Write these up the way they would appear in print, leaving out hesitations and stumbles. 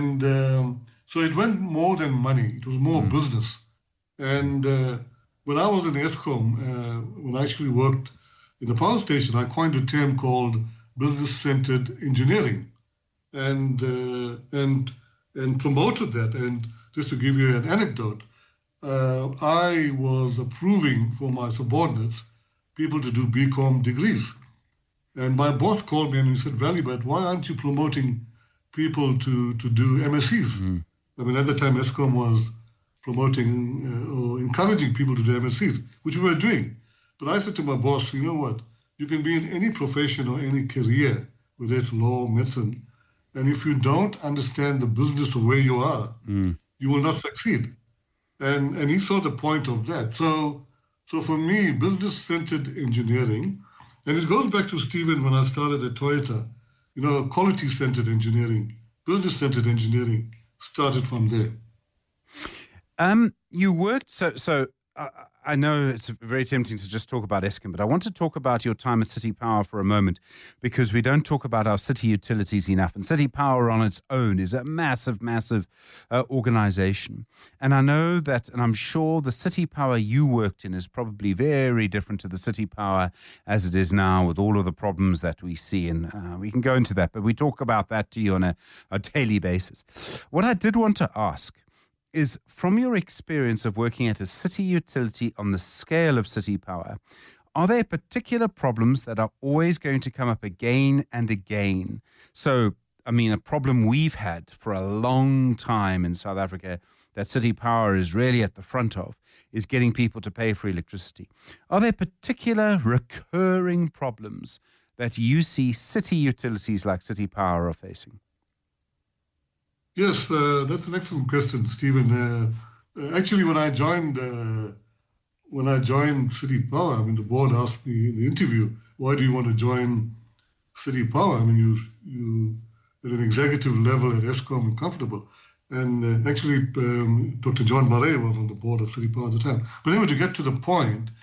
And so it went more than money. It was more business. And when I was in ESCOM, when I actually worked in the power station, I coined a term called business-centered engineering, and promoted that. And just to give you an anecdote, I was approving for my subordinates people to do BCom degrees. And my boss called me and he said, "Valley, but why aren't you promoting people to do MSCs?" I mean, at the time, ESCOM was promoting or encouraging people to do MSCs, which we were doing. But I said to my boss, "You know what? You can be in any profession or any career, whether it's law, medicine, and if you don't understand the business of where you are, you will not succeed." And he saw the point of that. So for me, business-centered engineering, and it goes back to Stephen when I started at Toyota, quality-centered engineering, business-centered engineering started from there. You worked, so I know it's very tempting to just talk about Eskom, but I want to talk about your time at City Power for a moment, because we don't talk about our city utilities enough. And City Power on its own is a massive, massive organization. And I know that, and I'm sure the City Power you worked in is probably very different to the City Power as it is now, with all of the problems that we see. And we can go into that, but we talk about that to you on a daily basis. What I did want to ask is, from your experience of working at a city utility on the scale of City Power, are there particular problems that are always going to come up again and again? So, I mean, a problem we've had for a long time in South Africa that City Power is really at the front of is getting people to pay for electricity. Are there particular recurring problems that you see city utilities like City Power are facing? Yes, that's an excellent question, Stephen. Actually, when I joined City Power, I mean, the board asked me in the interview, "Why do you want to join City Power? I mean, you at an executive level at Eskom and comfortable." And actually, Dr. John Barre was on the board of City Power at the time. But anyway, to get to the point,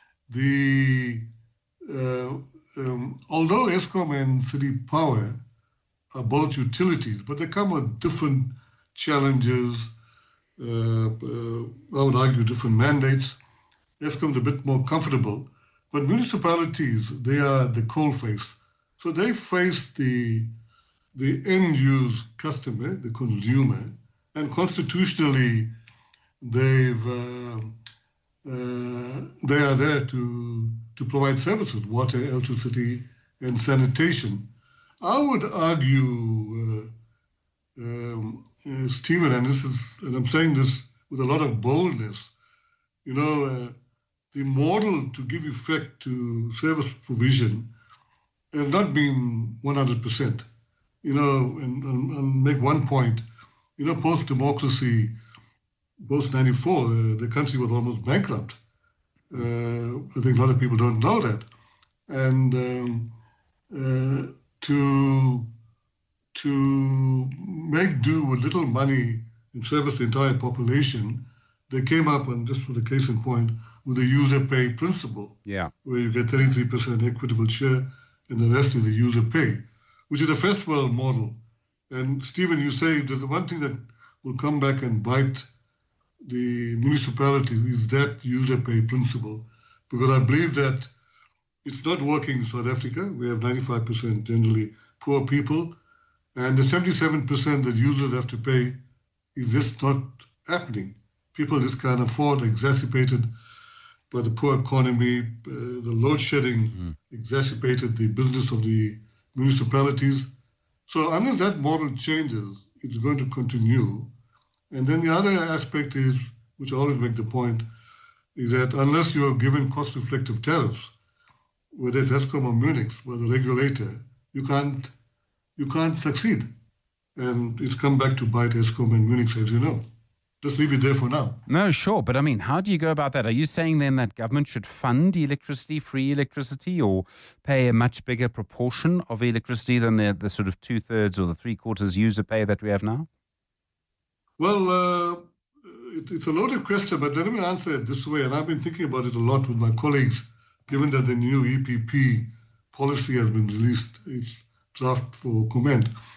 although Eskom and City Power are both utilities, but they come with different challenges, I would argue different mandates. Eskom's a bit more comfortable, but municipalities, they are the coalface. So they face the end-use customer, the consumer, and constitutionally, they are there to provide services, water, electricity, and sanitation. I would argue, Stephen, and I'm saying this with a lot of boldness, the model to give effect to service provision has not been 100%. And make one point, post-democracy, post-94, the country was almost bankrupt. I think a lot of people don't know that. And to make do with little money and service the entire population, they came up, and just for the case in point, with the user pay principle, where you get 33% equitable share and the rest is the user pay, which is a first world model. And Stephen, you say there's one thing that will come back and bite the municipality is that user pay principle, because I believe that it's not working in South Africa. We have 95% generally poor people, and the 77% that users have to pay is just not happening. People just can't afford, exacerbated by the poor economy, the load shedding exacerbated the business of the municipalities. So unless that model changes, it's going to continue. And then the other aspect is, which I always make the point, is that unless you are given cost-reflective tariffs, whether it's Eskom or Munich, by the regulator, you can't succeed. And it's come back to bite Eskom and Munich, as you know. Just leave it there for now. No, sure. But I mean, how do you go about that? Are you saying then that government should fund electricity, free electricity, or pay a much bigger proportion of electricity than the sort of 2/3 or the 3/4 user pay that we have now? Well, it's a loaded question, but let me answer it this way. And I've been thinking about it a lot with my colleagues, given that the new EPP policy has been released, its draft for comment.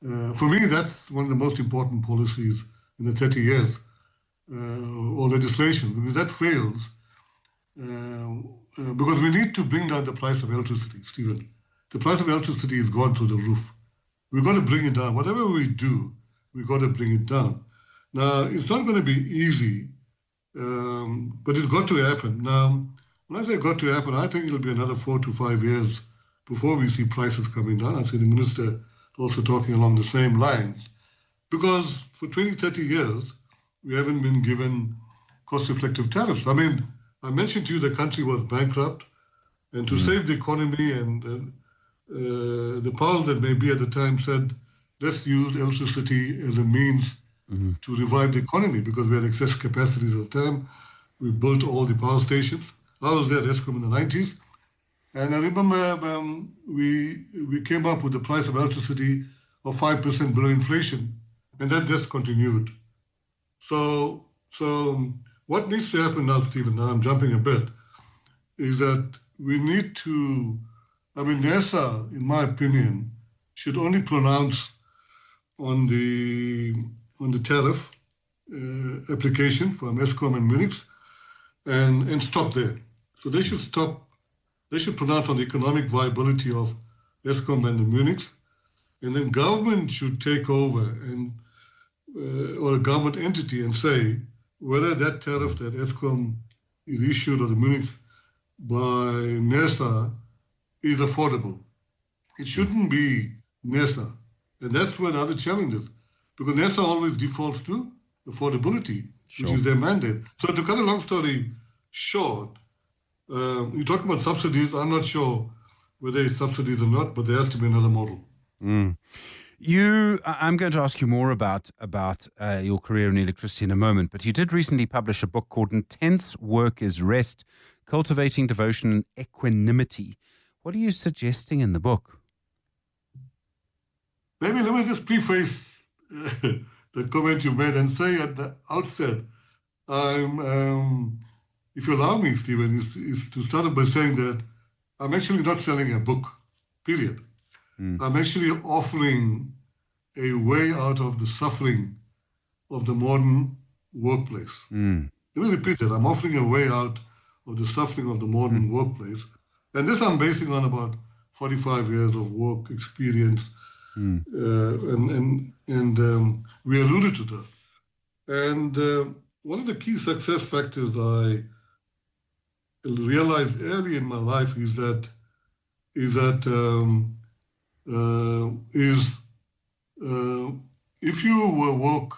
For me, that's one of the most important policies in the 30 years or legislation. Because that fails, because we need to bring down the price of electricity, Stephen. The price of electricity has gone through the roof. We've got to bring it down. Whatever we do, we've got to bring it down. Now, it's not going to be easy, but it's got to happen. Now, when I say got to happen, I think it'll be another 4 to 5 years before we see prices coming down. I see the minister also talking along the same lines. Because for 20, 30 years, we haven't been given cost-effective tariffs. I mean, I mentioned to you the country was bankrupt, and to save the economy, and the powers that may be at the time said, let's use electricity as a means to revive the economy, because we had excess capacities at the time. We built all the power stations. I was there at ESCOM in the 90s. And I remember we came up with the price of electricity of 5% below inflation, and that just continued. So what needs to happen now, Stephen, now I'm jumping a bit, is that we need to, NESA, in my opinion, should only pronounce on the tariff application from ESCOM and Munich and stop there. So they should stop. They should pronounce on the economic viability of ESCOM and the Munich, and then government should take over and or a government entity and say whether that tariff that ESCOM is issued or the Munich by NESA is affordable. It shouldn't be NESA, and that's where the other challenge is, because NESA always defaults to affordability, which is their mandate. So to cut a long story short, you talk about subsidies. I'm not sure whether it's subsidies or not, but there has to be another model. I'm going to ask you more about your career in electricity in a moment, but you did recently publish a book called Intense Work is Rest, Cultivating Devotion and Equanimity. What are you suggesting in the book? Maybe let me just preface the comment you made and say at the outset, if you allow me, Stephen, is to start off by saying that I'm actually not selling a book, period. I'm actually offering a way out of the suffering of the modern workplace. Let me repeat that. I'm offering a way out of the suffering of the modern workplace. And this I'm basing on about 45 years of work experience. And we alluded to that. And one of the key success factors I realized early in my life is that if you work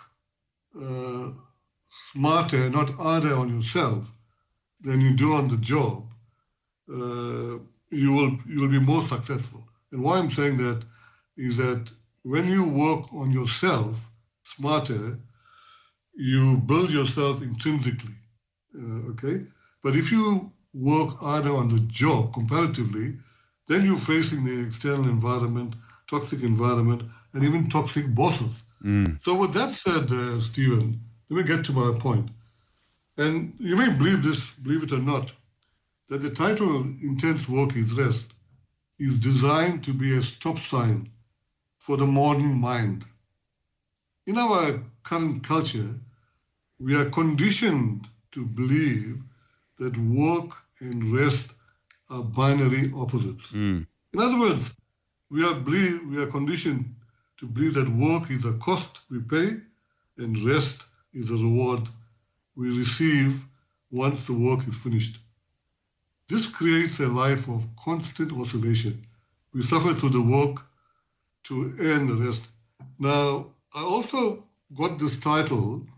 smarter, not harder on yourself than you do on the job, you will be more successful. And why I'm saying that is that when you work on yourself smarter, you build yourself intrinsically, okay? But if you work harder on the job comparatively, then you're facing the external environment, toxic environment, and even toxic bosses. So with that said, Stephen, let me get to my point. And you may believe this, believe it or not, that the title Intense Work is Rest is designed to be a stop sign for the modern mind. In our current culture, we are conditioned to believe that work and rest are binary opposites. In other words, we are conditioned to believe that work is a cost we pay and rest is a reward we receive once the work is finished. This creates a life of constant oscillation. We suffer through the work to earn the rest. Now, I also got this title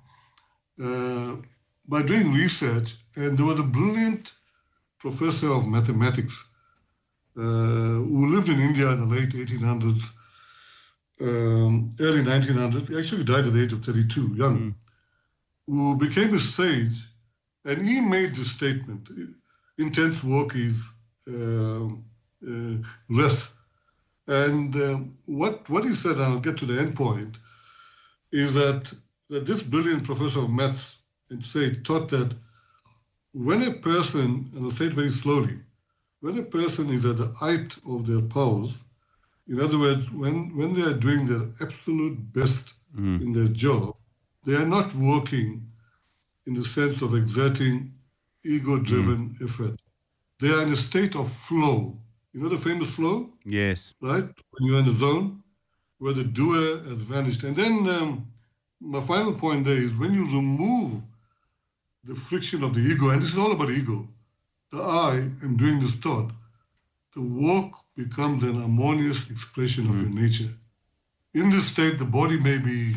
by doing research, and there was a brilliant professor of mathematics who lived in India in the late 1800s, early 1900s. He actually died at the age of 32, young, who became a sage, and he made this statement: intense work is rest. And what he said, and I'll get to the end point, is that this brilliant professor of maths and sage taught that when a person, and I'll say it very slowly, when a person is at the height of their powers, In other words, when they are doing their absolute best in their job, they are not working in the sense of exerting ego-driven effort. They are in a state of flow. You know the famous flow, Yes. right? When you're in the zone where the doer has vanished. And then my final point there is when you remove the friction of the ego, and this is all about ego, the I am doing this thought, the work becomes an harmonious expression of your nature. In this state, the body may be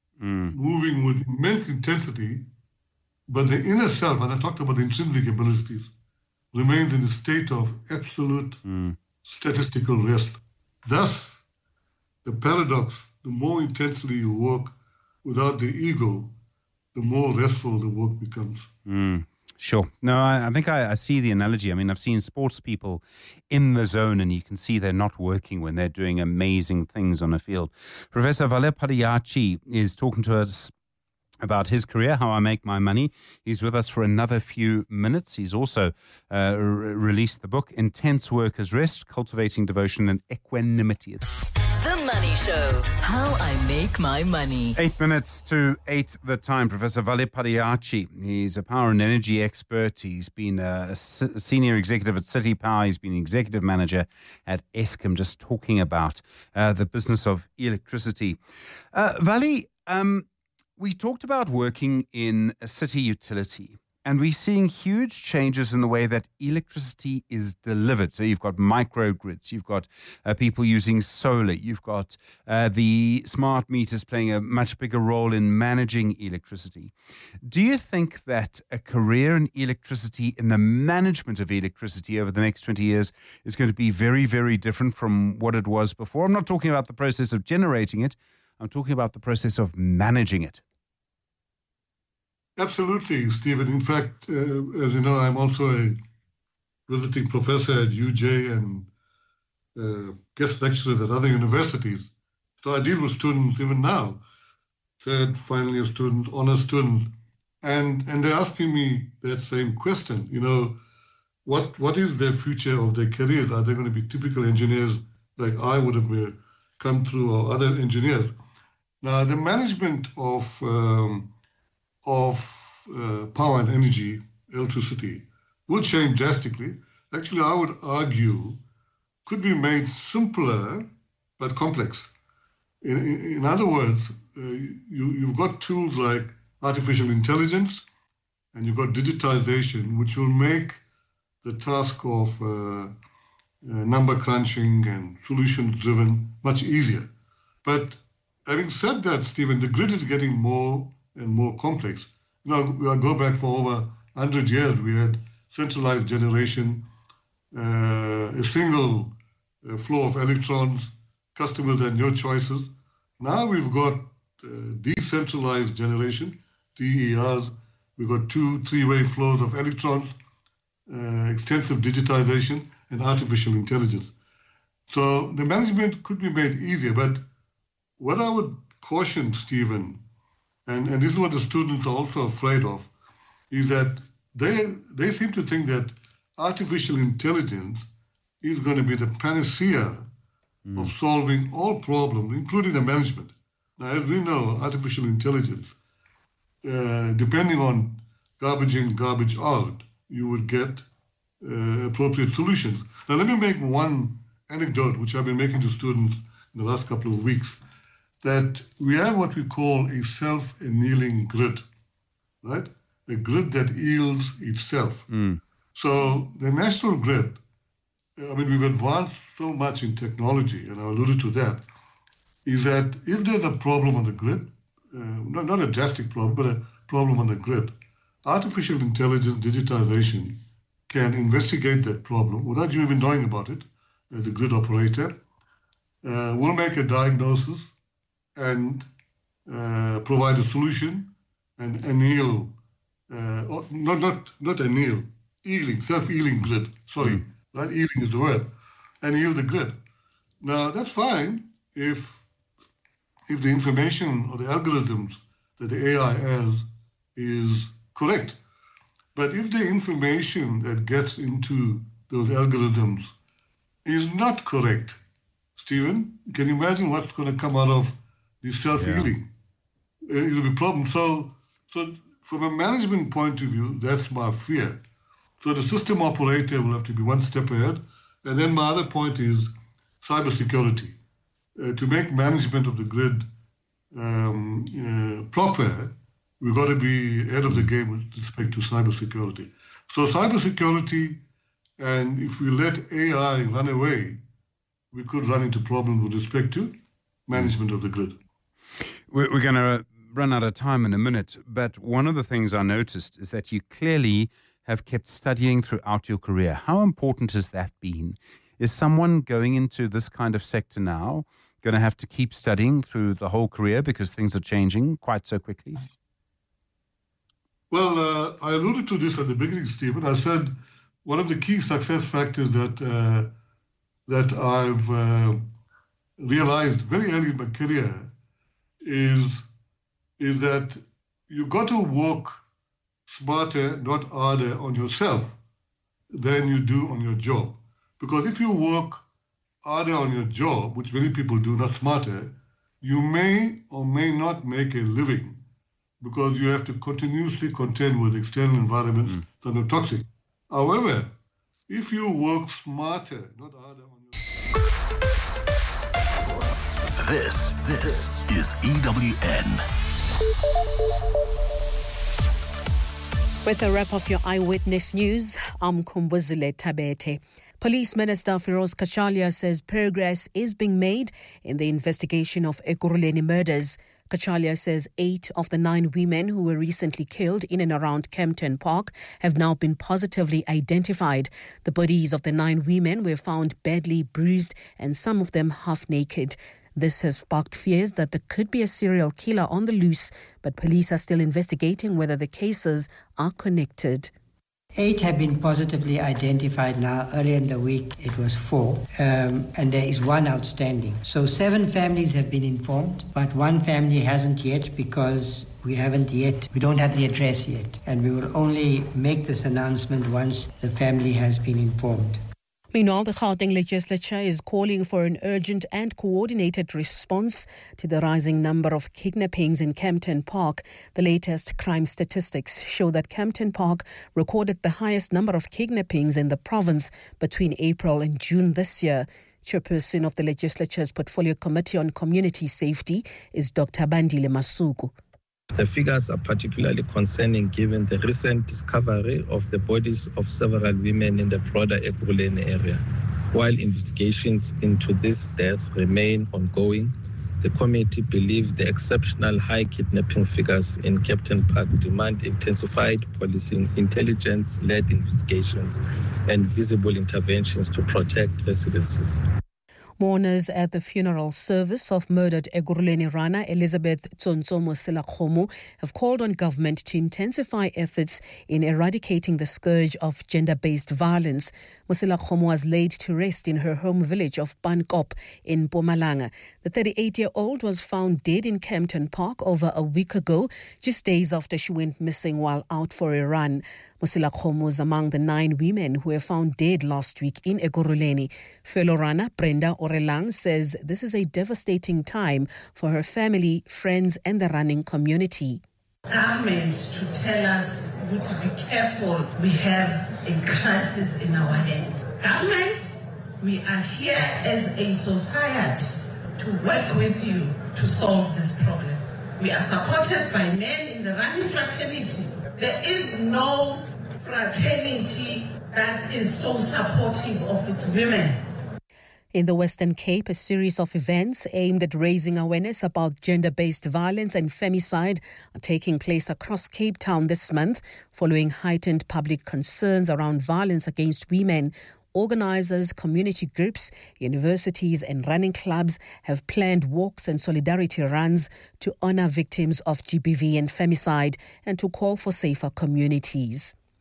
moving with immense intensity, but the inner self, and I talked about the intrinsic abilities, remains in a state of absolute statistical rest. Thus, the paradox, the more intensely you work without the ego, the more restful the work becomes. Sure. No, I think I see the analogy. I mean, I've seen sports people in the zone and you can see they're not working when they're doing amazing things on a field. Professor Vale Padiachi is talking to us about his career, how I make my money. He's with us for another few minutes. He's also released the book, Intense Work as Rest, Cultivating Devotion and Equanimity. The Money Show, How I Make My Money. 8 minutes to 8 the time. Professor Vale Padiachi. He's a power and energy expert. He's been a senior executive at City Power. He's been executive manager at Eskom, just talking about the business of electricity. Vale, we talked about working in a city utility, and we're seeing huge changes in the way that electricity is delivered. So you've got microgrids, you've got people using solar, you've got the smart meters playing a much bigger role in managing electricity. Do you think that a career in electricity, in the management of electricity over the next 20 years is going to be very, very different from what it was before? I'm not talking about the process of generating it. I'm talking about the process of managing it. Absolutely, Stephen. In fact, as you know, I'm also a visiting professor at UJ and guest lecturers at other universities. So I deal with students even now, third, final year students, honor students, and they're asking me that same question. You know, what is their future of their careers? Are they going to be typical engineers like I would have come through, or other engineers? Now, the management of power and energy, electricity, will change drastically. Actually, I would argue could be made simpler but complex. In other words, you've got tools like artificial intelligence and you've got digitization, which will make the task of number crunching and solutions driven much easier. But having said that, Stephen, the grid is getting more and more complex. You know, go back for over 100 years, we had centralized generation, a single flow of electrons, customers had no choices. Now we've got decentralized generation, DERs, we've got 2-3-way flows of electrons, extensive digitization, and artificial intelligence. So the management could be made easier, but what I would caution, Stephen, and this is what the students are also afraid of, is that they seem to think that artificial intelligence is going to be the panacea of solving all problems, including the management. Now, as we know, artificial intelligence, depending on garbage in, garbage out, you would get appropriate solutions. Now, let me make one anecdote, which I've been making to students in the last couple of weeks, that we have what we call a self-annealing grid, right? A grid that heals itself. So the national grid, I mean, we've advanced so much in technology, and I alluded to that, is that if there's a problem on the grid, not a drastic problem, but a problem on the grid, artificial intelligence, digitization can investigate that problem without you even knowing about it as a grid operator, will make a diagnosis and provide a solution and anneal, not anneal, healing, self-healing grid, sorry, right? Healing is the word, and heal the grid. Now, that's fine if the information or the algorithms that the AI has is correct. But if the information that gets into those algorithms is not correct, Stephen, can you imagine what's going to come out of the self-healing? It'll be a problem. So from a management point of view, that's my fear. So the system operator will have to be one step ahead. And then my other point is cybersecurity. To make management of the grid proper, we've got to be ahead of the game with respect to cybersecurity. So cybersecurity, and if we let AI run away, we could run into problems with respect to management of the grid. We're going to run out of time in a minute, but one of the things I noticed is that you clearly have kept studying throughout your career. How important has that been? Is someone going into this kind of sector now going to have to keep studying through the whole career because things are changing quite so quickly? Well, I alluded to this at the beginning, Stephen. I said one of the key success factors that I've realized very early in my career is that you got to work smarter, not harder on yourself than you do on your job. Because if you work harder on your job, which many people do, not smarter, you may or may not make a living because you have to continuously contend with external environments that are toxic. However, if you work smarter, not harder on your This is EWN. With a wrap of your Eyewitness News, I'm Kumbuzile Tabete. Police Minister Feroz Kachalia says progress is being made in the investigation of Ekurhuleni murders. Kachalia says 8 of the 9 women who were recently killed in and around Kempton Park have now been positively identified. The bodies of the 9 women were found badly bruised and some of them half naked. This has sparked fears that there could be a serial killer on the loose, but police are still investigating whether the cases are connected. 8 have been positively identified now. Earlier in the week, it was 4, and there is 1 outstanding. So 7 families have been informed, but 1 family hasn't yet because we don't have the address yet. And we will only make this announcement once the family has been informed. Meanwhile, the Gauteng legislature is calling for an urgent and coordinated response to the rising number of kidnappings in Kempton Park. The latest crime statistics show that Kempton Park recorded the highest number of kidnappings in the province between April and June this year. Chairperson of the legislature's Portfolio Committee on Community Safety is Dr. Bandile Masuku. The figures are particularly concerning given the recent discovery of the bodies of several women in the broader Ekurhuleni area. While investigations into this death remain ongoing, the committee believes the exceptional high kidnapping figures in Kempton Park demand intensified policing, intelligence-led investigations, and visible interventions to protect residences. Mourners at the funeral service of murdered Ekurhuleni Rana Elizabeth Tsonso Moselakgomo have called on government to intensify efforts in eradicating the scourge of gender-based violence. Moselakgomo was laid to rest in her home village of Pankop in Mpumalanga. The 38-year-old was found dead in Kempton Park over a week ago, just days after she went missing while out for a run. Moselakgomo was among the 9 women who were found dead last week in Ekurhuleni. Fellow Rana Brenda Orelang says this is a devastating time for her family, friends and the running community. Government to tell us to be careful. We have a crisis in our hands. Government, we are here as a society to work with you to solve this problem. We are supported by men in the running fraternity. There is no fraternity that is so supportive of its women. In the Western Cape, a series of events aimed at raising awareness about gender-based violence and femicide are taking place across Cape Town this month, following heightened public concerns around violence against women. Organisers, community groups, universities and running clubs have planned walks and solidarity runs to honour victims of GBV and femicide and to call for safer communities.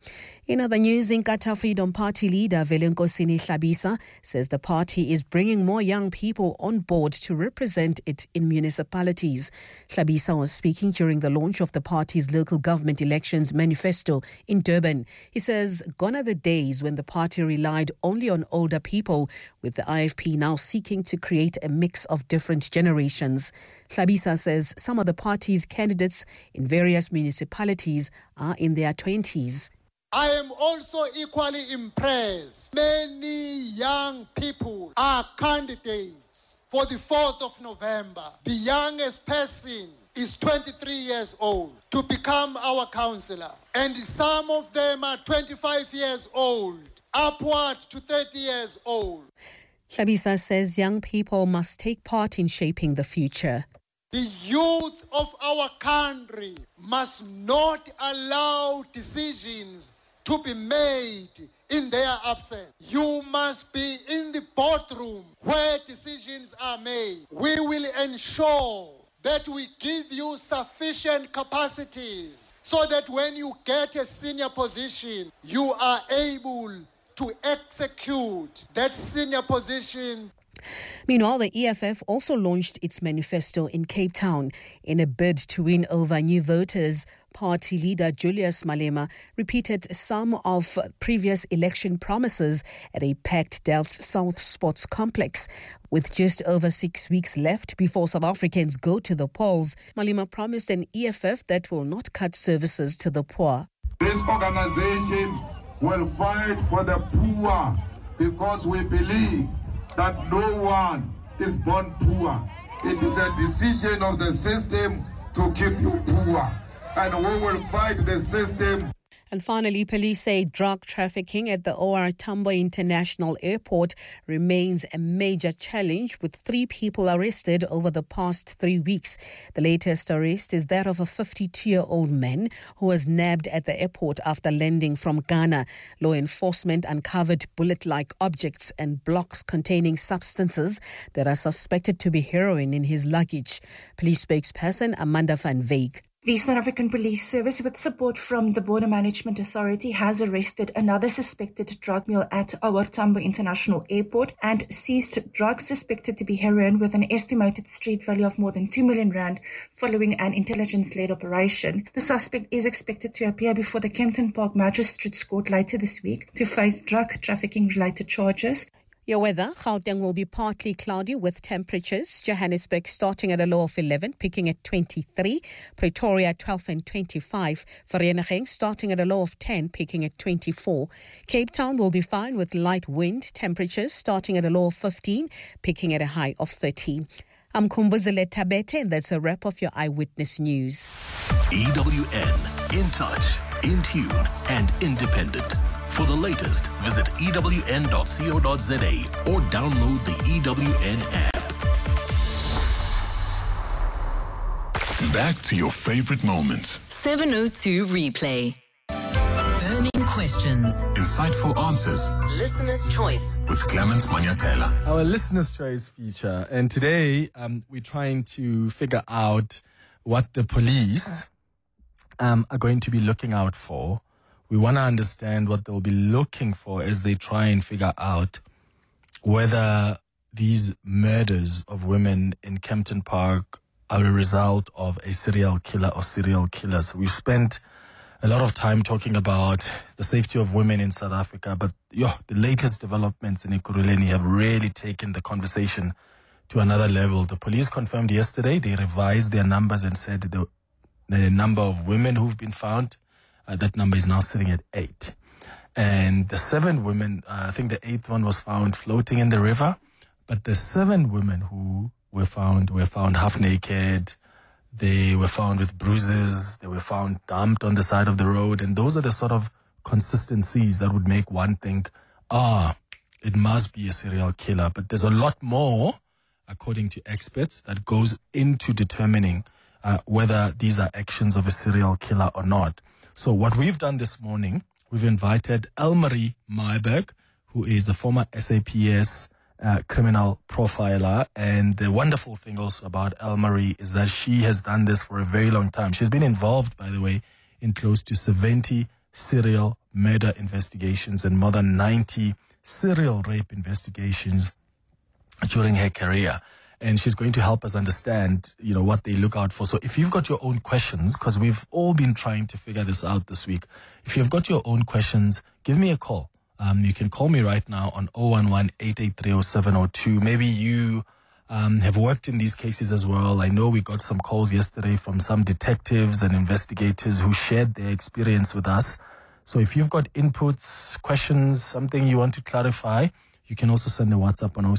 In other news, Inkatha Freedom Party leader Velenkosini Hlabisa says the party is bringing more young people on board to represent it in municipalities. Hlabisa was speaking during the launch of the party's local government elections manifesto in Durban. He says gone are the days when the party relied only on older people, with the IFP now seeking to create a mix of different generations. Hlabisa says some of the party's candidates in various municipalities are in their 20s. I am also equally impressed. Many young people are candidates for the 4th of November. The youngest person is 23 years old to become our councillor. And some of them are 25 years old, upward to 30 years old. Hlabisa says young people must take part in shaping the future. The youth of our country must not allow decisions to be made in their absence. You must be in the boardroom where decisions are made. We will ensure that we give you sufficient capacities so that when you get a senior position, you are able to execute that senior position. Meanwhile, the EFF also launched its manifesto in Cape Town in a bid to win over new voters. Party leader Julius Malema repeated some of previous election promises at a packed Delft South Sports Complex. With just over 6 weeks left before South Africans go to the polls, Malema promised an EFF that will not cut services to the poor. This organization will fight for the poor because we believe that no one is born poor. It is a decision of the system to keep you poor. And we will fight the system. And finally, police say drug trafficking at the OR Tambo International Airport remains a major challenge, with 3 people arrested over the past 3 weeks. The latest arrest is that of a 52-year-old man who was nabbed at the airport after landing from Ghana. Law enforcement uncovered bullet-like objects and blocks containing substances that are suspected to be heroin in his luggage. Police spokesperson Amanda van Wyk. The South African Police Service, with support from the Border Management Authority, has arrested another suspected drug mule at OR Tambo International Airport and seized drugs suspected to be heroin with an estimated street value of more than 2 million rand following an intelligence-led operation. The suspect is expected to appear before the Kempton Park Magistrates Court later this week to face drug trafficking-related charges. Your weather, Gauteng will be partly cloudy with temperatures. Johannesburg starting at a low of 11, peaking at 23. Pretoria 12 and 25. Vereeniging starting at a low of 10, peaking at 24. Cape Town will be fine with light wind. Temperatures starting at a low of 15, peaking at a high of 30. I'm Kumbuzile Tabete, and that's a wrap of your Eyewitness News. EWN, in touch, in tune, and independent. For the latest, visit ewn.co.za or download the EWN app. Back to your favorite moments. 702 Replay. Burning questions. Insightful answers. Listener's Choice. With Clement Manyatela. Our Listener's Choice feature. And today, we're trying to figure out what the police are going to be looking out for. We want to understand what they'll be looking for as they try and figure out whether these murders of women in Kempton Park are a result of a serial killer or serial killers. We've spent a lot of time talking about the safety of women in South Africa, but the latest developments in Ekurhuleni have really taken the conversation to another level. The police confirmed yesterday they revised their numbers and said the number of women who've been found, that number is now sitting at 8. And the 7 women, I think the 8th one was found floating in the river. But the 7 women who were found half naked. They were found with bruises. They were found dumped on the side of the road. And those are the sort of consistencies that would make one think, it must be a serial killer. But there's a lot more, according to experts, that goes into determining whether these are actions of a serial killer or not. So what we've done this morning, we've invited Elmarie Myberg, who is a former SAPS criminal profiler. And the wonderful thing also about Elmarie is that she has done this for a very long time. She's been involved, by the way, in close to 70 serial murder investigations and more than 90 serial rape investigations during her career. And she's going to help us understand, what they look out for. So if you've got your own questions, because we've all been trying to figure this out this week, if you've got your own questions, give me a call. You can call me right now on 011-883-0702. Maybe you have worked in these cases as well. I know we got some calls yesterday from some detectives and investigators who shared their experience with us. So if you've got inputs, questions, something you want to clarify, you can also send a WhatsApp on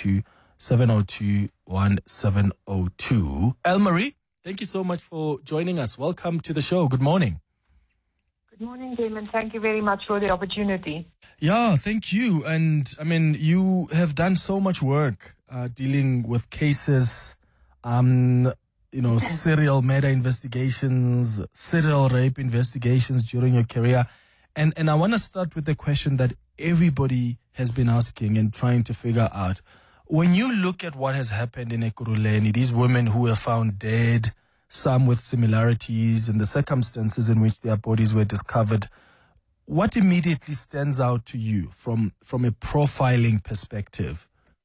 072-702-1702. Elmarie, thank you so much for joining us. Welcome to the show. Good morning. Good morning, Damon. Thank you very much for the opportunity. Yeah, thank you. And you have done so much work dealing with cases, serial murder investigations, serial rape investigations during your career. And I want to start with a question that everybody has been asking and trying to figure out. When you look at what has happened in Ekurhuleni, these women who were found dead, some with similarities in the circumstances in which their bodies were discovered, what immediately stands out to you from a profiling perspective?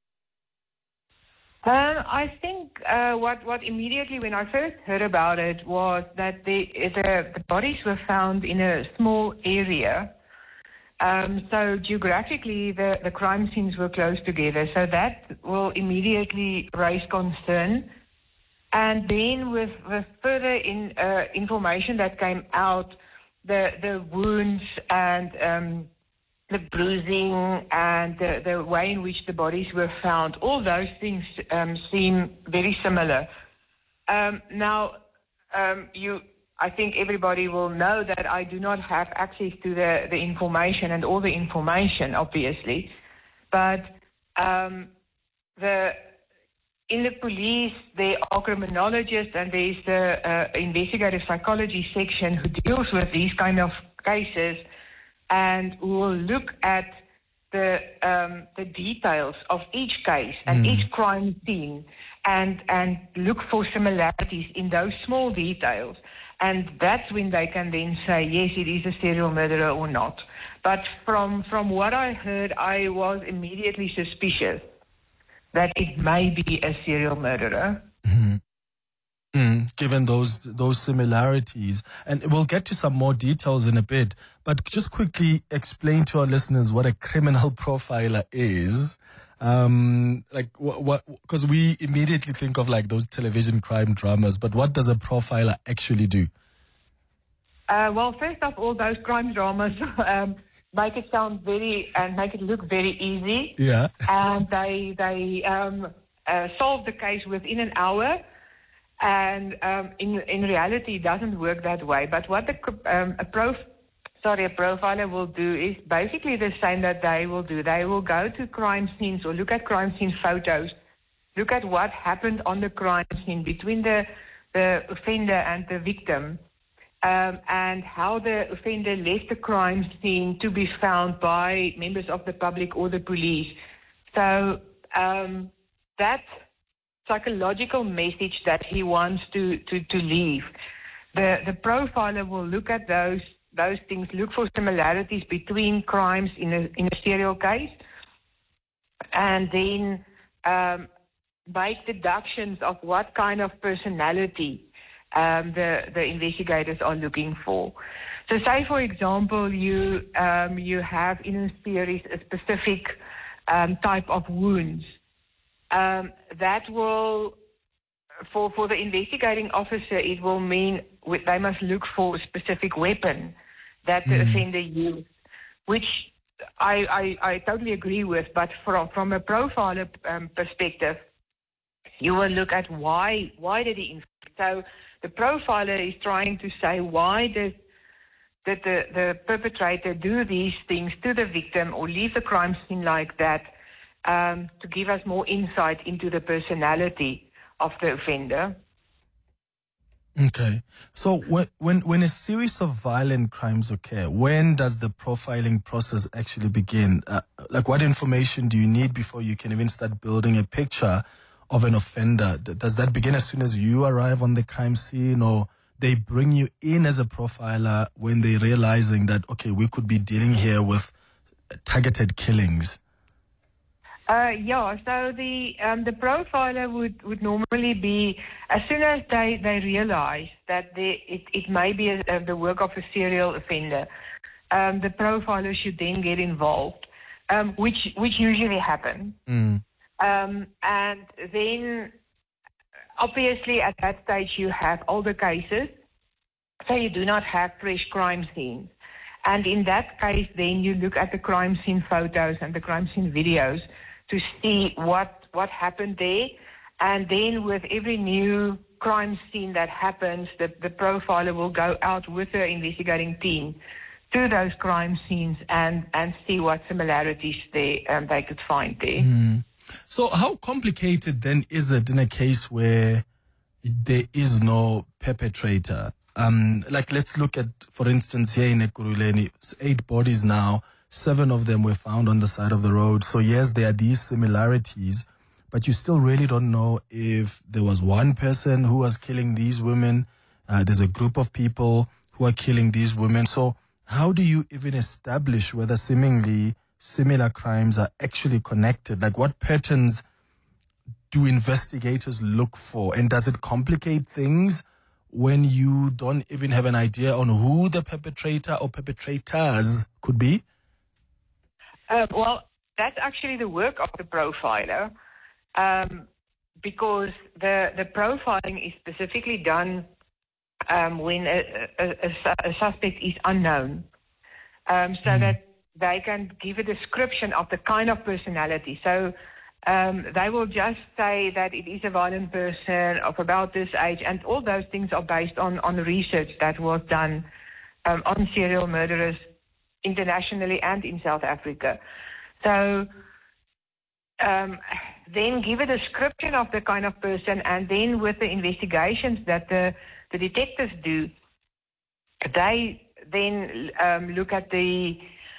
I think what immediately, when I first heard about it, was that the bodies were found in a small area. So geographically, the crime scenes were close together. So that will immediately raise concern. And then with further information that came out, the wounds and the bruising and the way in which the bodies were found, all those things seem very similar. I think everybody will know that I do not have access to the information and all the information, obviously. But in the police, there are criminologists and there's the investigative psychology section who deals with these kind of cases and who will look at the details of each case and each crime scene and look for similarities in those small details. And that's when they can then say, yes, it is a serial murderer or not. But from what I heard, I was immediately suspicious that it may be a serial murderer. Given those similarities. And we'll get to some more details in a bit. But just quickly explain to our listeners what a criminal profiler is. Because we immediately think of those television crime dramas, but what does a profiler actually do? Well, first of all, those crime dramas make it sound make it look very easy. Yeah. And they solve the case within an hour. And in reality, it doesn't work that way. But what a profiler will do is basically the same that they will do. They will go to crime scenes or look at crime scene photos, look at what happened on the crime scene between the offender and the victim, and how the offender left the crime scene to be found by members of the public or the police. So that psychological message that he wants to leave, the profiler will look at those things, look for similarities between crimes in a serial case, and then make deductions of what kind of personality the investigators are looking for. So say, for example, you have in a series a specific type of wounds. That will, for the investigating officer, it will mean they must look for a specific weapon that the offender used, which I totally agree with. But from a profiler perspective, you will look at why did he inflict. So the profiler is trying to say, why did the perpetrator do these things to the victim or leave the crime scene like that, to give us more insight into the personality of the offender. Okay. So when a series of violent crimes occur, when does the profiling process actually begin? What information do you need before you can even start building a picture of an offender? Does that begin as soon as you arrive on the crime scene, or they bring you in as a profiler when they're realizing that, okay, we could be dealing here with targeted killings? So the profiler would normally be, as soon as they realize that it may be the work of a serial offender, the profiler should then get involved, which usually happens. And then, obviously, at that stage, you have older cases, so you do not have fresh crime scenes. And in that case, then you look at the crime scene photos and the crime scene videos to see what happened there. And then with every new crime scene that happens, the profiler will go out with the investigating team to those crime scenes and see what similarities they could find there. So how complicated then is it in a case where there is no perpetrator? Like, let's look at, for instance, here in Ekurhuleni, 8 bodies now, 7 of them were found on the side of the road. So yes, there are these similarities, but you still really don't know if there was one person who was killing these women. There's a group of people who are killing these women. So how do you even establish whether seemingly similar crimes are actually connected? Like, what patterns do investigators look for? And does it complicate things when you don't even have an idea on who the perpetrator or perpetrators could be? Well, that's actually the work of the profiler, because the profiling is specifically done when a suspect is unknown, so that they can give a description of the kind of personality. So they will just say that it is a violent person of about this age, and all those things are based on research that was done on serial murderers internationally and in South Africa. So then give a description of the kind of person, and then with the investigations that the detectives do, they then look at the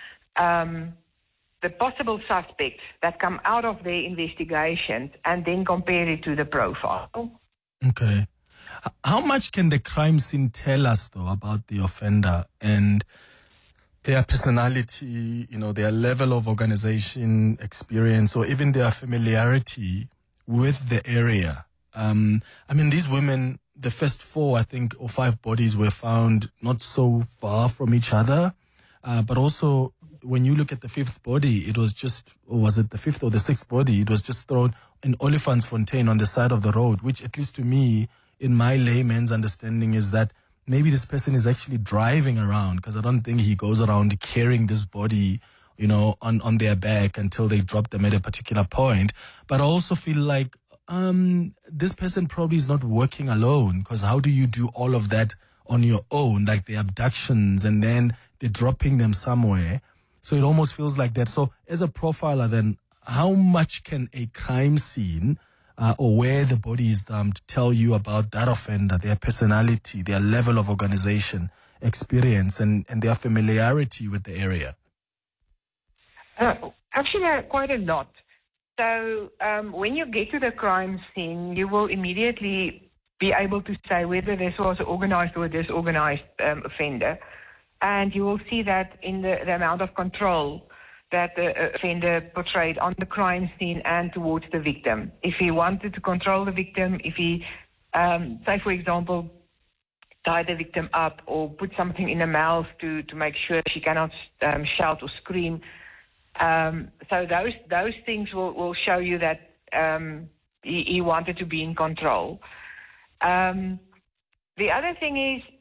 possible suspects that come out of their investigations and then compare it to the profile. Okay. How much can the crime scene tell us, though, about the offender and their personality, their level of organization, experience, or even their familiarity with the area? These women, the first 4, I think, or 5 bodies were found not so far from each other, but also when you look at the 5th body, it was just, or was it the 5th or the 6th body? It was just thrown in Olifantsfontein on the side of the road, which, at least to me, in my layman's understanding, is that maybe this person is actually driving around, because I don't think he goes around carrying this body, on their back until they drop them at a particular point. But I also feel like this person probably is not working alone, because how do you do all of that on your own, like the abductions and then the dropping them somewhere? So it almost feels like that. So as a profiler, then, how much can a crime scene or where the body is dumped tell you about that offender, their personality, their level of organization, experience, and their familiarity with the area? Actually, quite a lot. So when you get to the crime scene, you will immediately be able to say whether this was an organized or disorganized offender. And you will see that in the amount of control that the offender portrayed on the crime scene and towards the victim. If he wanted to control the victim, if he, say for example, tied the victim up or put something in her mouth to make sure she cannot shout or scream. So those things will show you that he wanted to be in control. The other thing is,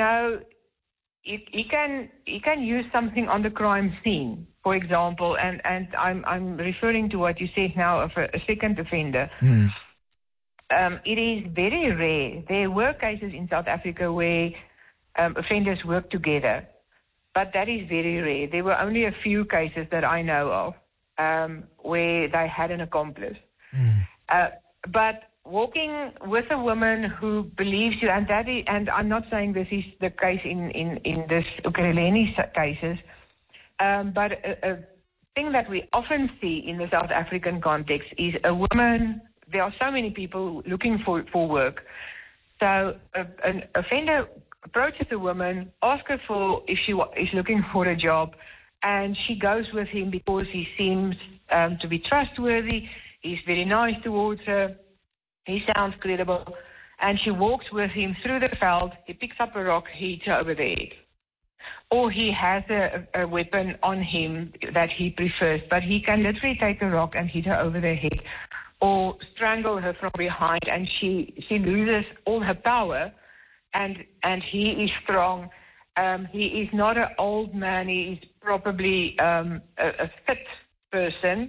he can use something on the crime scene, for example, and I'm referring to what you said now of a second offender. It is very rare. There were cases in South Africa where offenders work together, but that is very rare. There were only a few cases that I know of where they had an accomplice. But walking with a woman who believes you, and I'm not saying this is the case in this Ekurhuleni cases, but a thing that we often see in the South African context is a woman. There are so many people looking for work. So an offender approaches the woman, asks her if she is looking for a job, and she goes with him because he seems to be trustworthy. He's very nice towards her. He sounds credible. And she walks with him through the veld. He picks up a rock, hits her over the head. Or he has a weapon on him that he prefers, but he can literally take a rock and hit her over the head or strangle her from behind, and she loses all her power, and he is strong. He is not an old man. He is probably a fit person.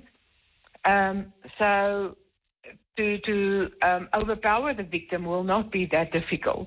So to overpower the victim will not be that difficult.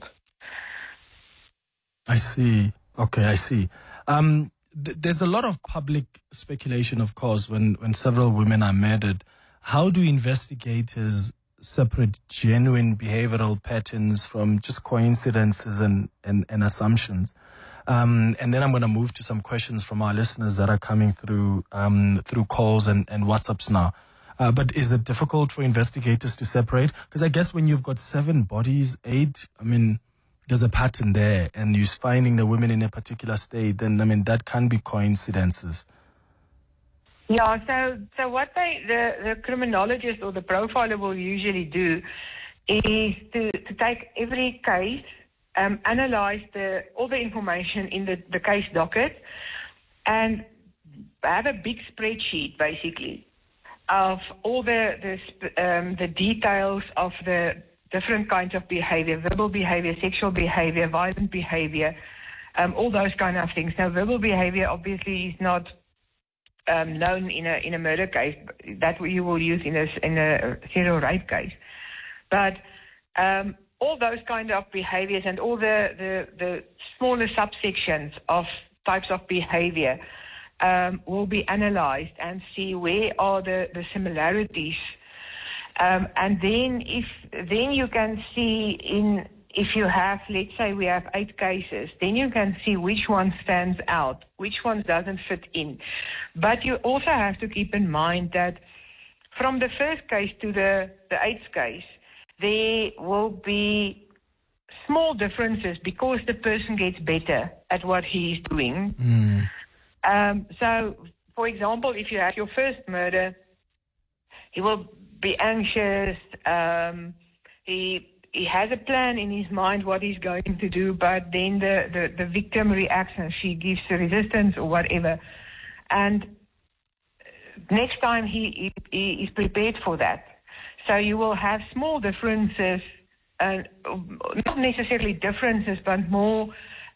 I see. Okay, I see. There's a lot of public speculation, of course, when several women are murdered. How do investigators separate genuine behavioral patterns from just coincidences and assumptions? And then I'm going to move to some questions from our listeners that are coming through calls and WhatsApps now. But is it difficult for investigators to separate? Because I guess when you've got 7 bodies, 8, there's a pattern there, and you're finding the women in a particular state, then, that can be coincidences. Yeah, so what the criminologist or the profiler will usually do is to take every case, analyze all the information in the case docket, and have a big spreadsheet, basically, of all the details of the different kinds of behavior, verbal behavior, sexual behavior, violent behavior, all those kind of things. Now, verbal behavior obviously is not known in a murder case. That you will use in a serial rape case. But all those kind of behaviors and all the smaller subsections of types of behavior will be analyzed and see where are the similarities. And then you can see if you have, let's say we have 8 cases, then you can see which one stands out, which one doesn't fit in. But you also have to keep in mind that from the first case to the 8th case, there will be small differences because the person gets better at what he is doing. So, for example, if you have your first murder, he will be anxious. He has a plan in his mind what he's going to do, but then the victim reacts and she gives resistance or whatever. And next time he is prepared for that. So you will have small differences, not necessarily differences, but more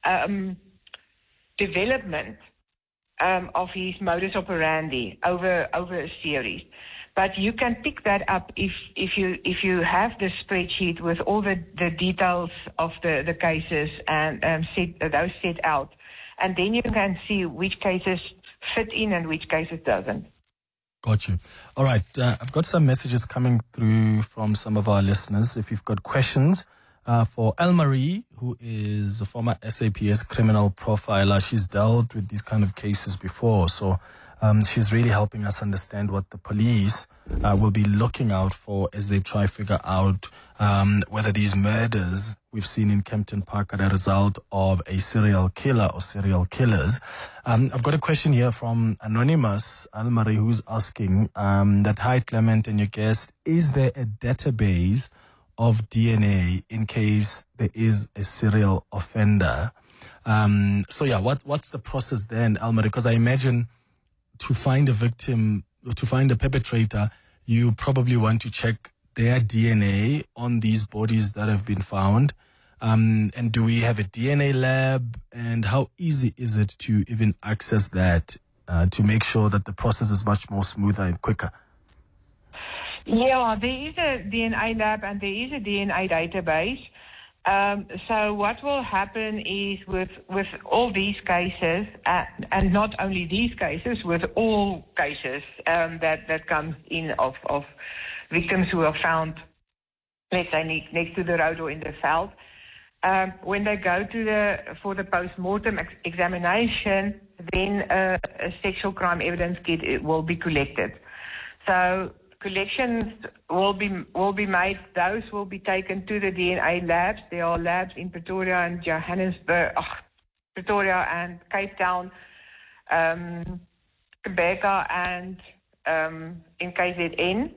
development of his modus operandi over a series. But you can pick that up if you have the spreadsheet with all the details of the cases and those set out, and then you can see which cases fit in and which cases doesn't. Got you. All right. I've got some messages coming through from some of our listeners. If you've got questions for Elmarie, who is a former SAPS criminal profiler, she's dealt with these kind of cases before. So she's really helping us understand what the police will be looking out for as they try to figure out whether these murders we've seen in Kempton Park are a result of a serial killer or serial killers. I've got a question here from Anonymous, Anne-Marie, who's asking that, hi, Clement and your guest, is there a database of DNA in case there is a serial offender? What's the process then, Anne-Marie? Because I imagine to find a victim, to find a perpetrator, you probably want to check their DNA on these bodies that have been found. And do we have a DNA lab? And how easy is it to even access that to make sure that the process is much more smoother and quicker? Yeah, there is a DNA lab and there is a DNA database. So what will happen is with all these cases, and not only these cases, with all cases that comes in of victims who are found, let's say, next to the road or in the veld, when they go for the post-mortem examination, then a sexual crime evidence kit will be collected. So collections will be made. Those will be taken to the DNA labs. There are labs in Pretoria and Johannesburg, Pretoria and Cape Town, Quebec and in KZN.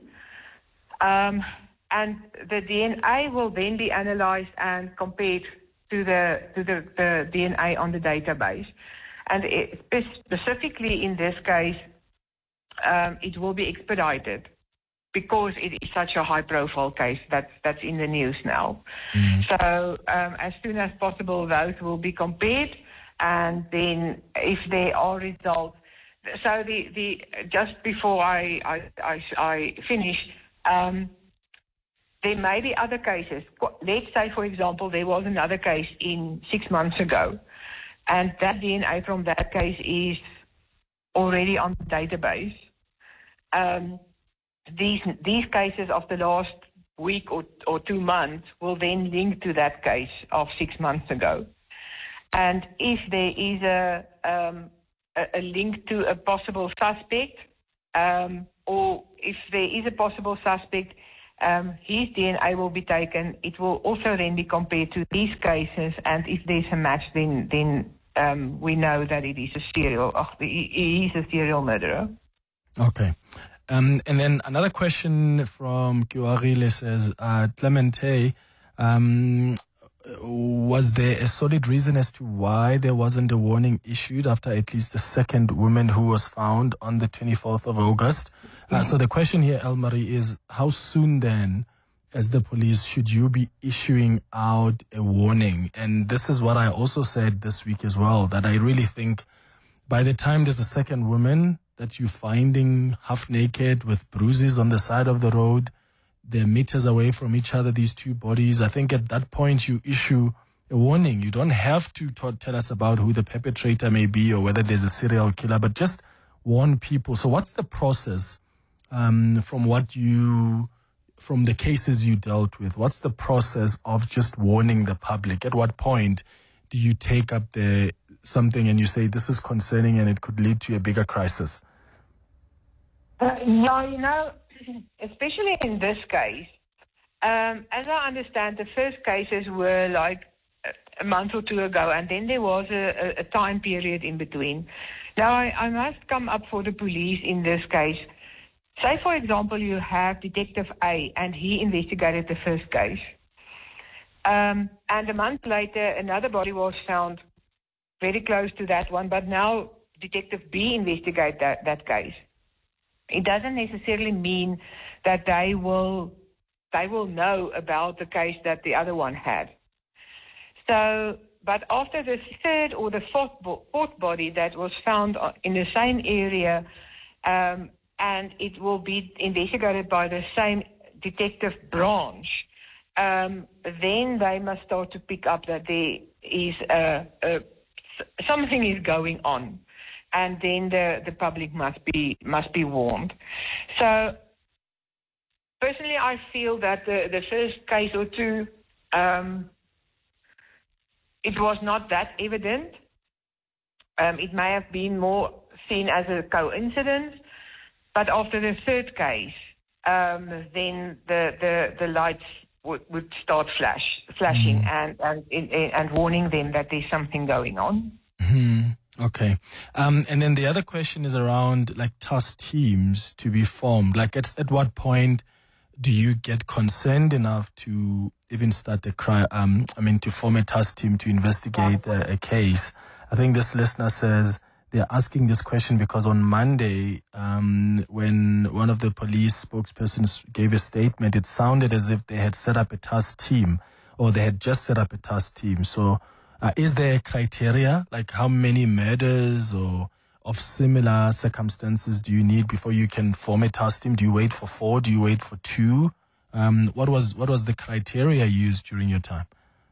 And the DNA will then be analyzed and compared to the DNA on the database. And specifically in this case, it will be expedited because it is such a high-profile case that's in the news now. So as soon as possible, those will be compared, and then if there are results. So the just before I finish, there may be other cases. Let's say, for example, there was another case 6 months ago, and that DNA from that case is already on the database. These cases of the last week or 2 months will then link to that case of 6 months ago. And if there is a link to a possible suspect, or if there is a possible suspect, his DNA will be taken. It will also then be compared to these cases, and if there's a match, then we know that it is he is a serial murderer. Okay. And then another question from Kiwarile says, Clemente, was there a solid reason as to why there wasn't a warning issued after at least the second woman who was found on the 24th of August? So the question here, Elmarie, is how soon then, as the police, should you be issuing out a warning? And this is what I also said this week as well, that I really think by the time there's a second woman that you're finding half naked with bruises on the side of the road, they're meters away from each other, these two bodies, I think at that point you issue a warning. You don't have to tell us about who the perpetrator may be or whether there's a serial killer, but just warn people. So what's the process from the cases you dealt with? What's the process of just warning the public? At what point do you take up something and you say this is concerning and it could lead to a bigger crisis? No, especially in this case, as I understand, the first cases were like a month or two ago, and then there was a time period in between. Now, I must come up for the police in this case. Say, for example, you have Detective A, and he investigated the first case. And a month later, another body was found very close to that one, but now Detective B investigated that case. It doesn't necessarily mean that they will know about the case that the other one had. So, but after the third or the fourth body that was found in the same area, and it will be investigated by the same detective branch, then they must start to pick up that there is something is going on. And then the public must be warned. So personally, I feel that the first case or two, it was not that evident. It may have been more seen as a coincidence, but after the third case, then the lights would start flashing and warning them that there's something going on. Okay. And then the other question is around like task teams to be formed. Like at what point do you get concerned enough to even start to form a task team to investigate a case? I think this listener says they're asking this question because on Monday, when one of the police spokespersons gave a statement, it sounded as if they had set up a task team, or they had just set up a task team. So is there a criteria, like how many murders or of similar circumstances do you need before you can form a task team? Do you wait for 4? Do you wait for 2? What was the criteria used during your time?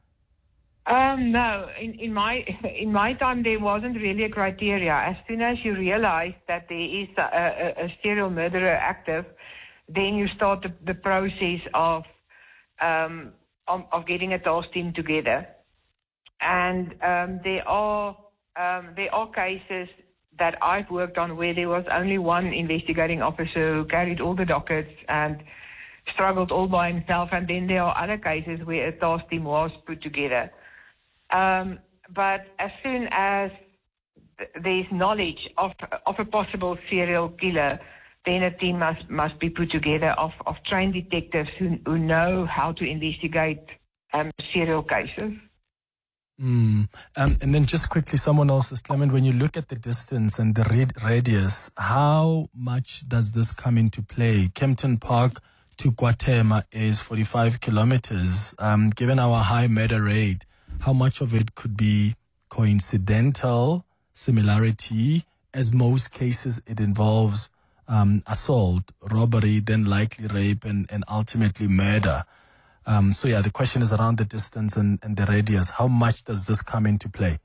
No, in my time there wasn't really a criteria. As soon as you realize that there is a serial murderer active, then you start the process of getting a task team together. And there are cases that I've worked on where there was only one investigating officer who carried all the dockets and struggled all by himself, and then there are other cases where a task team was put together. But as soon as there's knowledge of a possible serial killer, then a team must be put together of trained detectives who know how to investigate serial cases. And then just quickly, someone else is, Clement, when you look at the distance and the radius, how much does this come into play? Kempton Park to Guatemala is 45 kilometers. Given our high murder rate, how much of it could be coincidental similarity, as most cases it involves assault, robbery, then likely rape, and ultimately murder. The question is around the distance and the radius. How much does this come into play?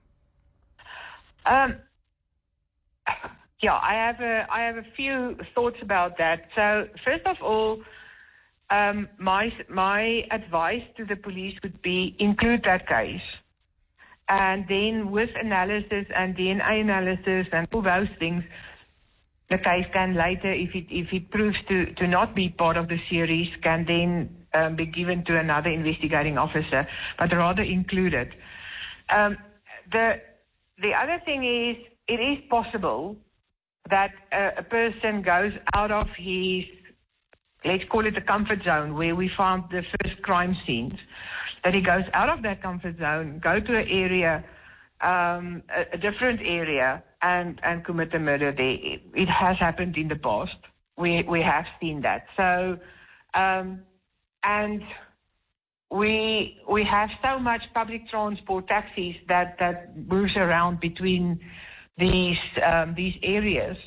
I have a few thoughts about that. So first of all, my advice to the police would be include that case, and then with analysis and DNA analysis and all those things, the case can later, if it proves to not be part of the series, can then be given to another investigating officer, but rather included. The other thing is, it is possible that a person goes out of his, let's call it the comfort zone, where we found the first crime scenes, that he goes out of that comfort zone, go to an area, a different area, and commit a murder there. It has happened in the past. We have seen that. So, and we have so much public transport, taxis that moves around between these areas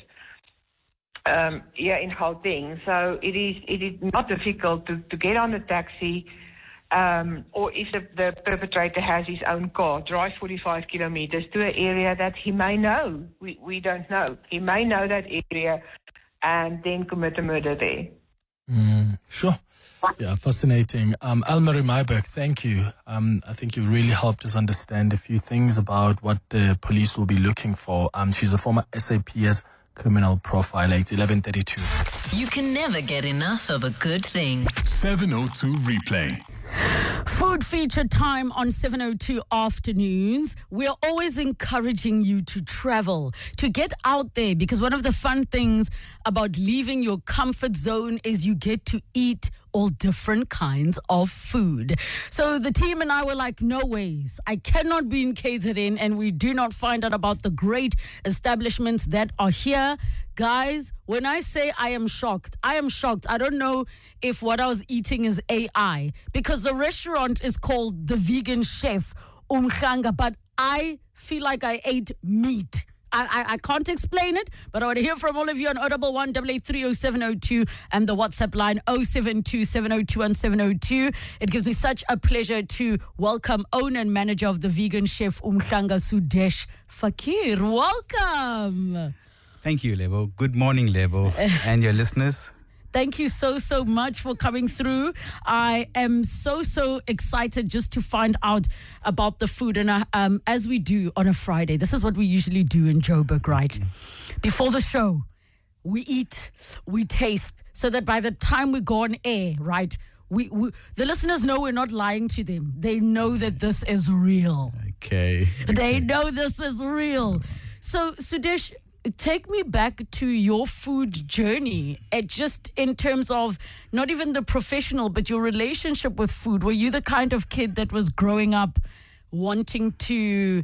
in Gauteng. So it is not difficult to get on a taxi, or if the perpetrator has his own car, drive 45 kilometers to an area that he may know. We don't know. He may know that area and then commit a murder there. Sure. Yeah, fascinating. Elmarie Meiburg, thank you. I think you've really helped us understand a few things about what the police will be looking for. She's a former SAPS criminal profiler. It's 11:32. You can never get enough of a good thing. 702 replay. Food feature time on 702 afternoons. We're always encouraging you to travel, to get out there, because one of the fun things about leaving your comfort zone is you get to eat all different kinds of food. So the team and I were like, no ways. I cannot be in KZN and we do not find out about the great establishments that are here. Guys, when I say I am shocked, I am shocked. I don't know if what I was eating is AI, because the restaurant is called The Vegan Chef Umhlanga, but I feel like I ate meat. I can't explain it, but I want to hear from all of you on 011 8830702 and the WhatsApp line 0727021 It gives me such a pleasure to welcome owner and manager of the Vegan Chef Umhlanga, Sudesh Fakir. Welcome. Thank you, Lebo. Good morning, Lebo, and your listeners. Thank you so much for coming through. I am so excited just to find out about the food. And as we do on a Friday, this is what we usually do in Joburg, right? Before the show, we eat, we taste, so that by the time we go on air, right, we the listeners know we're not lying to them. They know that this is real. Okay. They know this is real. So, Sudesh, take me back to your food journey, just in terms of not even the professional, but your relationship with food. Were you the kind of kid that was growing up wanting to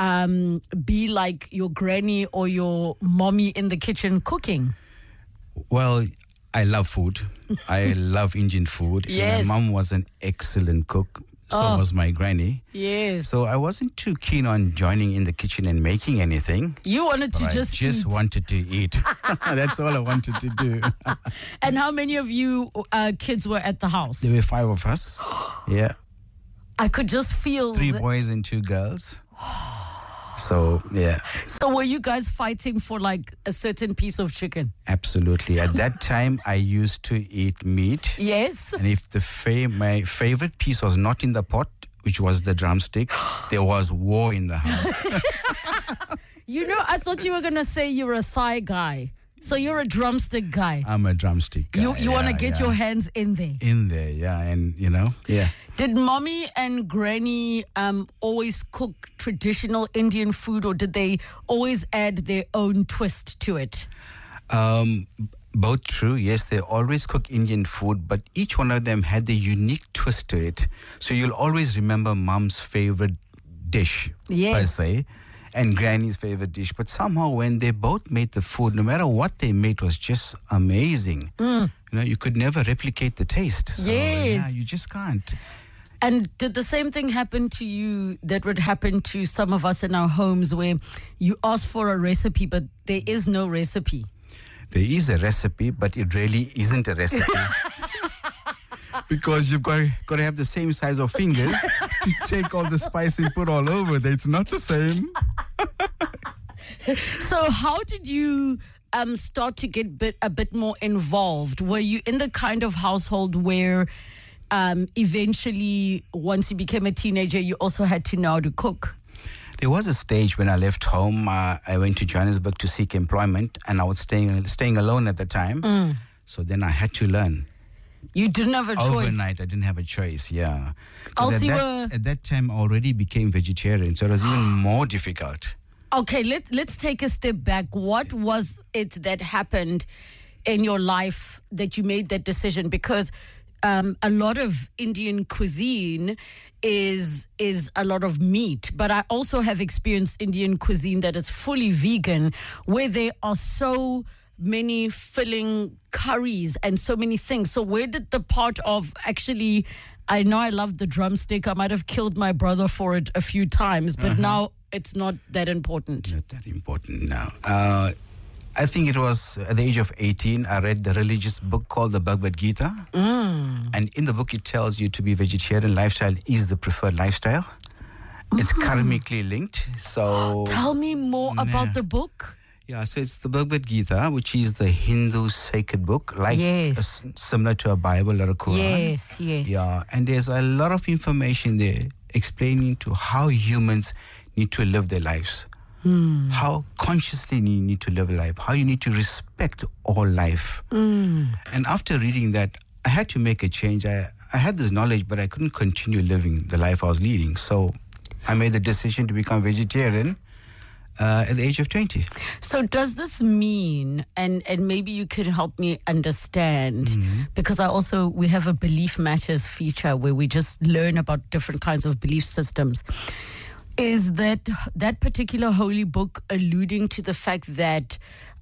be like your granny or your mommy in the kitchen cooking? Well, I love food. I love Indian food. Yes. My mom was an excellent cook. So was my granny. Yes. So I wasn't too keen on joining in the kitchen and making anything. You wanted to just eat. Wanted to eat. That's all I wanted to do. And how many of you kids were at the house? There were 5 of us. Yeah. I could just feel 3 boys and 2 girls. So, yeah. So were you guys fighting for like a certain piece of chicken? Absolutely. At that time, I used to eat meat. Yes. And if my favorite piece was not in the pot, which was the drumstick, there was war in the house. You know, I thought you were going to say you're a thigh guy. So you're a drumstick guy. I'm a drumstick guy. You want to get your hands in there. In there, yeah. And, yeah. Did mommy and granny always cook traditional Indian food, or did they always add their own twist to it? Both true. Yes, they always cook Indian food, but each one of them had the unique twist to it. So you'll always remember mom's favorite dish, per se, and granny's favorite dish. But somehow when they both made the food, no matter what they made, was just amazing. You could never replicate the taste. So, yeah, you just can't. And did the same thing happen to you that would happen to some of us in our homes, where you ask for a recipe, but there is no recipe? There is a recipe, but it really isn't a recipe. Because you've got to have the same size of fingers to take all the spice and put all over there. It's not the same. So how did you start to get a bit more involved? Were you in the kind of household where eventually, once you became a teenager, you also had to know how to cook? There was a stage when I left home. I went to Johannesburg to seek employment, and I was staying alone at the time. So then I had to learn. You didn't have a choice. Overnight, I didn't have a choice, yeah. Also, at that time, I already became vegetarian, so it was even more difficult. Okay, let's take a step back. What was it that happened in your life that you made that decision? Because a lot of Indian cuisine is a lot of meat, but I also have experienced Indian cuisine that is fully vegan, where there are so many filling curries and so many things. So where did the part of actually, I know I love the drumstick, I might have killed my brother for it a few times, but now it's not that important. Not that important now. I think it was at the age of 18, I read the religious book called the Bhagavad Gita. And in the book, it tells you to be vegetarian lifestyle is the preferred lifestyle. It's karmically linked. So tell me more about the book. Yeah, so it's the Bhagavad Gita, which is the Hindu sacred book, like similar to a Bible or a Quran. Yes. Yeah, and there's a lot of information there explaining to how humans need to live their lives. How consciously you need to live life, how you need to respect all life. And after reading that, I had to make a change. I had this knowledge, but I couldn't continue living the life I was leading. So I made the decision to become vegetarian at the age of 20. So does this mean, and maybe you could help me understand, because we have a Belief Matters feature where we just learn about different kinds of belief systems. Is that particular holy book alluding to the fact that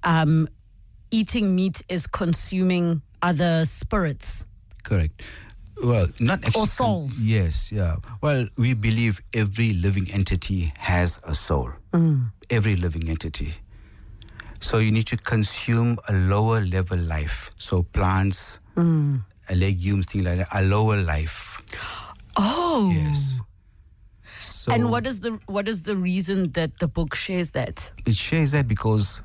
eating meat is consuming other spirits? Correct. Well, not actually. Or souls? Yes, yeah. Well, we believe every living entity has a soul. Every living entity. So you need to consume a lower level life. So plants, legumes, things like that, a lower life. Oh. Yes. So and what is the reason that the book shares that? It shares that because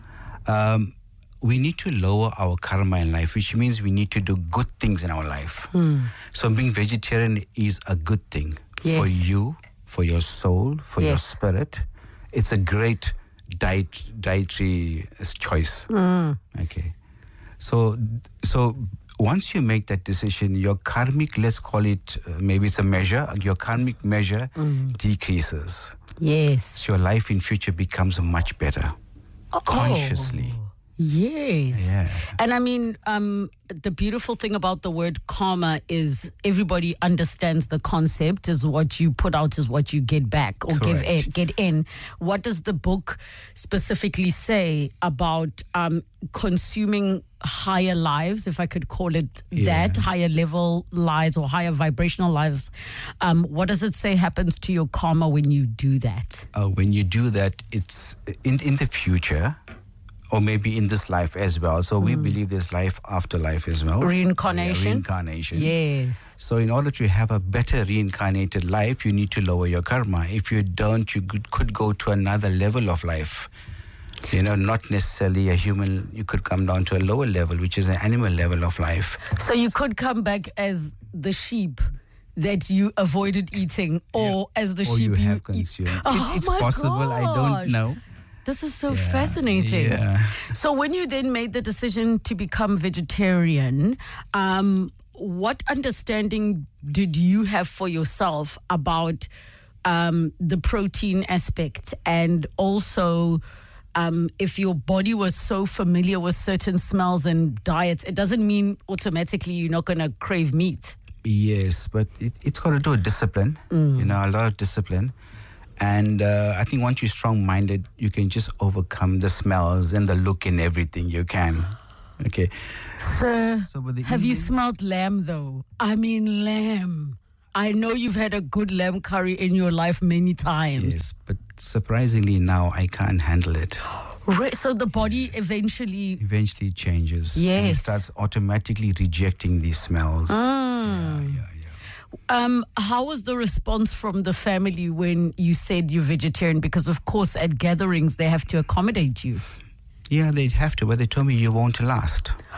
we need to lower our karma in life, which means we need to do good things in our life. So being vegetarian is a good thing for you, for your soul, for your spirit. It's a great dietary choice. Okay. So once you make that decision, your karmic, let's call it, maybe it's a measure, your karmic measure decreases. Yes. So your life in future becomes much better. Consciously. Yes. Yeah. And I mean, the beautiful thing about the word karma is everybody understands the concept is what you put out is what you get back or get in. What does the book specifically say about consuming higher lives, if I could call it that, higher level lives or higher vibrational lives? What does it say happens to your karma when you do that? When you do that, it's in the future, or maybe in this life as well. So we believe there's life after life as well. Reincarnation. Reincarnation. Yes. So in order to have a better reincarnated life, you need to lower your karma. If you don't, you could go to another level of life. Not necessarily a human. You could come down to a lower level, which is an animal level of life. So you could come back as the sheep that you avoided eating, or as the sheep you have consumed. It's possible. Gosh. I don't know. This is so fascinating. Yeah. So when you then made the decision to become vegetarian, what understanding did you have for yourself about the protein aspect, and also if your body was so familiar with certain smells and diets, it doesn't mean automatically you're not going to crave meat. Yes, but it's got to do with discipline, a lot of discipline. And I think once you're strong-minded, you can just overcome the smells and the look and everything. You can. Okay. Sir, have you smelled lamb, though? I mean, lamb. I know you've had a good lamb curry in your life many times. Yes, but surprisingly now I can't handle it. So the body eventually changes. Yes. And it starts automatically rejecting these smells. How was the response from the family when you said you're vegetarian? Because, of course, at gatherings, they have to accommodate you. Yeah, they'd have to, but they told me you won't last.